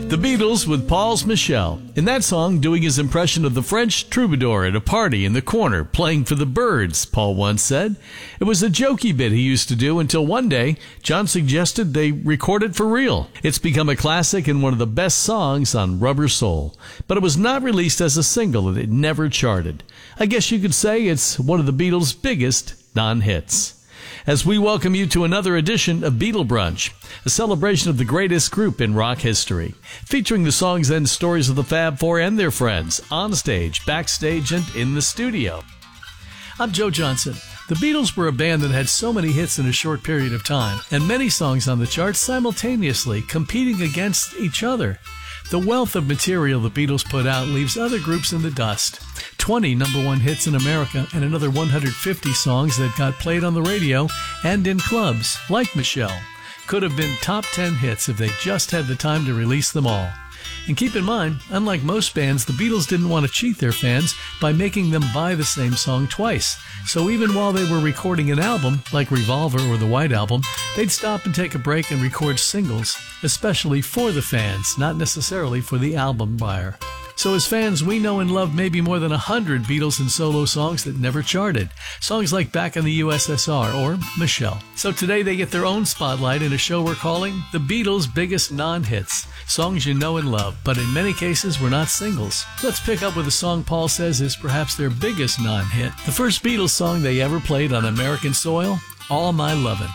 The Beatles with Paul's Michelle. In that song, doing his impression of the French troubadour at a party in the corner, playing for the birds, Paul once said. It was a jokey bit he used to do until one day, John suggested they record it for real. It's become a classic and one of the best songs on Rubber Soul. But it was not released as a single and it never charted. I guess you could say it's one of the Beatles' biggest non-hits. As we welcome you to another edition of Beatle Brunch, a celebration of the greatest group in rock history, featuring the songs and stories of the Fab Four and their friends, on stage, backstage, and in the studio. I'm Joe Johnson. The Beatles were a band that had so many hits in a short period of time, and many songs on the charts simultaneously, competing against each other. The wealth of material the Beatles put out leaves other groups in the dust. 20 number one hits in America and another 150 songs that got played on the radio and in clubs, like Michelle, could have been top 10 hits if they just had the time to release them all. And keep in mind, unlike most bands, the Beatles didn't want to cheat their fans by making them buy the same song twice. So even while they were recording an album, like Revolver or the White Album, they'd stop and take a break and record singles, especially for the fans, not necessarily for the album buyer. So as fans, we know and love maybe more than 100 Beatles and solo songs that never charted. Songs like Back in the USSR or Michelle. So today they get their own spotlight in a show we're calling The Beatles' Biggest Non-Hits. Songs you know and love, but in many cases were not singles. Let's pick up with a song Paul says is perhaps their biggest non-hit. The first Beatles song they ever played on American soil, All My Lovin'.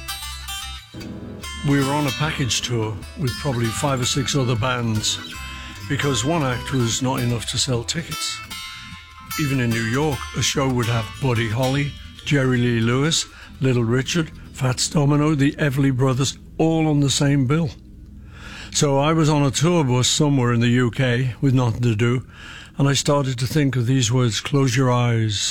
We were on a package tour with probably 5 or 6 other bands, because one act was not enough to sell tickets. Even in New York, a show would have Buddy Holly, Jerry Lee Lewis, Little Richard, Fats Domino, the Everly Brothers, all on the same bill. So I was on a tour bus somewhere in the UK with nothing to do, and I started to think of these words, close your eyes.